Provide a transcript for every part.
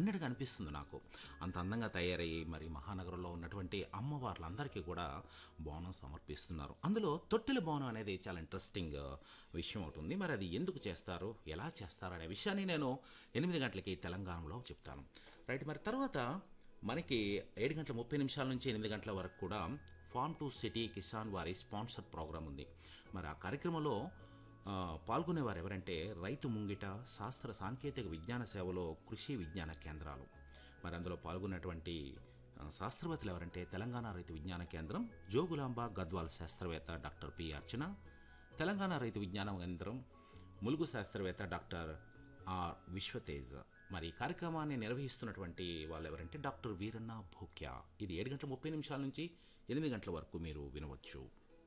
అన్నట్టుగా అనిపిస్తుంది నాకు. అంత అందంగా తయారయ్యి మరి మహానగరంలో ఉన్నటువంటి అమ్మవార్లందరికీ కూడా బోనం సమర్పిస్తున్నారు. అందులో తొట్టెల బోనం అనేది చాలా ఇంట్రెస్టింగ్ విషయం అవుతుంది. మరి అది ఎందుకు చేస్తారు, ఎలా చేస్తారు అనే విషయాన్ని నేను 8 గంటలకి తెలంగాణలో చెప్తాను. రైట్. మరి తర్వాత మనకి 7:30 నుంచి 8 గంటల వరకు కూడా ఫార్మ్ టు సిటీ కిసాన్ వారి స్పాన్సర్ ప్రోగ్రాం ఉంది. మరి ఆ కార్యక్రమంలో పాల్గొనేవారు ఎవరంటే రైతు ముంగిట శాస్త్ర సాంకేతిక విజ్ఞాన సేవలో కృషి విజ్ఞాన కేంద్రాలు. మరి అందులో పాల్గొన్నటువంటి శాస్త్రవేత్తలు ఎవరంటే తెలంగాణ రైతు విజ్ఞాన కేంద్రం, జోగులాంబ గద్వాల్ శాస్త్రవేత్త డాక్టర్ పి అర్చన, తెలంగాణ రైతు విజ్ఞాన కేంద్రం ములుగు శాస్త్రవేత్త డాక్టర్ ఆర్ విశ్వతేజ్. మరి ఈ కార్యక్రమాన్ని నిర్వహిస్తున్నటువంటి వాళ్ళు ఎవరంటే డాక్టర్ వీరన్న భూక్యా. ఇది 7:30 నుంచి 8 గంటల వరకు మీరు వినవచ్చు.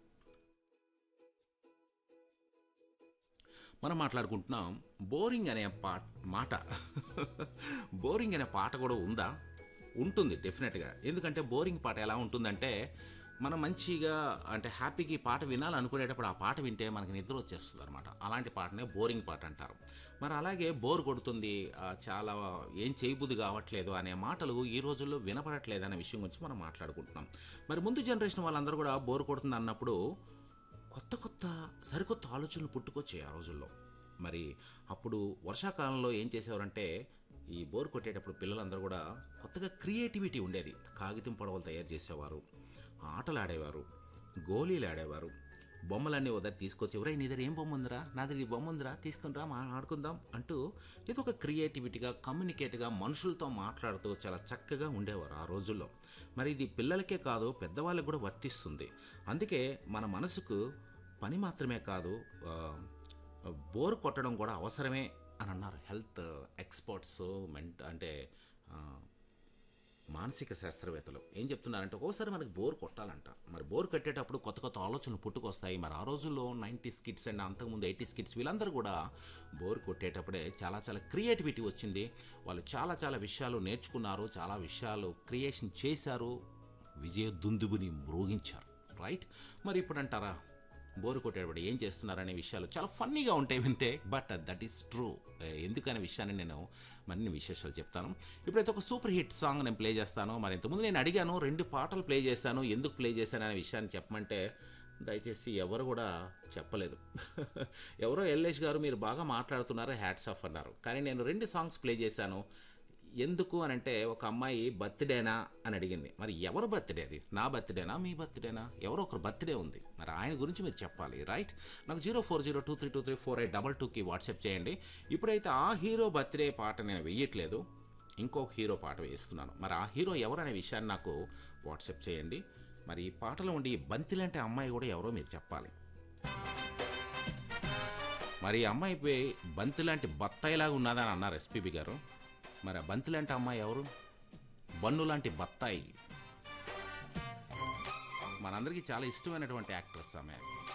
మనం మాట్లాడుకుంటున్నాం బోరింగ్ అనే మాట. బోరింగ్ అనే పాట కూడా ఉందా? ఉంటుంది డెఫినెట్గా. ఎందుకంటే బోరింగ్ పాట ఎలా ఉంటుందంటే మనం మంచిగా అంటే హ్యాపీగా ఈ పాట వినాలనుకునేటప్పుడు ఆ పాట వింటే మనకి నిద్ర వచ్చేస్తుంది అనమాట. అలాంటి పాటనే బోరింగ్ పాట అంటారు. మరి అలాగే బోర్ కొడుతుంది, చాలా ఏం చేయబుద్ధి కావట్లేదు అనే మాటలు ఈ రోజుల్లో వినపడట్లేదు అనే విషయం గురించి మనం మాట్లాడుకుంటున్నాం. మరి ముందు జనరేషన్ వాళ్ళందరూ కూడా బోర్ కొడుతుంది అన్నప్పుడు సరికొత్త ఆలోచనలు పుట్టుకొచ్చాయి ఆ రోజుల్లో. మరి అప్పుడు వర్షాకాలంలో ఏం చేసేవారంటే ఈ బోర్ కొట్టేటప్పుడు పిల్లలందరూ కూడా కొత్తగా క్రియేటివిటీ ఉండేది. కాగితం పడవలు తయారు చేసేవారు, ఆటలు ఆడేవారు, గోళీలు ఆడేవారు, బొమ్మలన్నీ ఒకదారి తీసుకొచ్చి ఎవరై నీ దగ్గర ఏం బొమ్మ ఉందిరా, నా దగ్గర ఈ బొమ్మ ఉందిరా, తీసుకుని రా ఆడుకుందాం అంటూ ఏదో ఒక క్రియేటివిటీగా కమ్యూనికేట్గా మనుషులతో మాట్లాడుతూ చాలా చక్కగా ఉండేవారు ఆ రోజుల్లో. మరి ఇది పిల్లలకే కాదు పెద్దవాళ్ళకి కూడా వర్తిస్తుంది. అందుకే మన మనసుకు పని మాత్రమే కాదు బోర్ కొట్టడం కూడా అవసరమే అని అన్నారు హెల్త్ ఎక్స్పర్ట్స్, అంటే మానసిక శాస్త్రవేత్తలు. ఏం చెప్తున్నారంటే ఒక్కోసారి మనకి బోర్ కొట్టాలంట. మరి బోర్ కట్టేటప్పుడు కొత్త ఆలోచనలు పుట్టుకొస్తాయి. మరి ఆ రోజుల్లో 90s కిడ్స్ అండ్ అంతకుముందు 80s కిడ్స్ వీళ్ళందరూ కూడా బోర్ కొట్టేటప్పుడే చాలా క్రియేటివిటీ వచ్చింది. వాళ్ళు చాలా విషయాలు నేర్చుకున్నారు, చాలా విషయాలు క్రియేషన్ చేశారు, విజయ దుందుబుని మ్రోగించారు. రైట్. మరి ఇప్పుడు అంటారా బోరు కొట్టేటప్పుడు ఏం చేస్తున్నారనే విషయాలు చాలా ఫన్నీగా ఉంటాయి వింటే, బట్ దట్ ఈస్ ట్రూ. ఎందుకనే విషయాన్ని నేను మరిన్ని విశేషాలు చెప్తాను. ఇప్పుడైతే ఒక సూపర్ హిట్ సాంగ్ నేను ప్లే చేస్తాను. మరి ఇంతకుముందు నేను అడిగాను 2 పాటలు ప్లే చేశాను, ఎందుకు ప్లే చేశాను అనే విషయాన్ని చెప్పమంటే దయచేసి ఎవరు కూడా చెప్పలేదు. ఎవరో ఎల్లేష్ గారు మీరు బాగా మాట్లాడుతున్నారు, హ్యాట్స్ ఆఫ్ అన్నారు. కానీ నేను 2 సాంగ్స్ ప్లే చేశాను. ఎందుకు అని అంటే ఒక అమ్మాయి బర్త్డేనా అని అడిగింది. మరి ఎవరు బర్త్డే? అది నా బర్త్డేనా, మీ బర్త్డేనా? ఎవరో ఒకరు బర్త్డే ఉంది, మరి ఆయన గురించి మీరు చెప్పాలి. రైట్. నాకు 0402323482కి వాట్సాప్ చేయండి. ఇప్పుడైతే ఆ హీరో బర్త్డే పాట నేను వెయ్యట్లేదు, ఇంకొక హీరో పాట వేస్తున్నాను. మరి ఆ హీరో ఎవరనే విషయాన్ని నాకు వాట్సాప్ చేయండి. మరి ఈ పాటలో ఉండి బంతిలాంటి అమ్మాయి కూడా ఎవరో మీరు చెప్పాలి. మరి ఈ అమ్మాయి బంతిలాంటి బత్తాయిలాగా ఉన్నదని అన్నారు ఎస్పీబీ గారు. మరి ఆ బంతిలాంటి అమ్మాయి ఎవరు? బన్ను లాంటి బత్తాయి. మనందరికీ చాలా ఇష్టమైనటువంటి యాక్ట్రెస్ ఆమె.